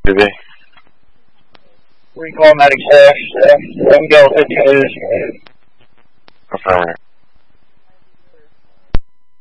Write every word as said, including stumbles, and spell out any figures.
Do they? Recall Medic six, uh, I'm going fifty news. Affirmative.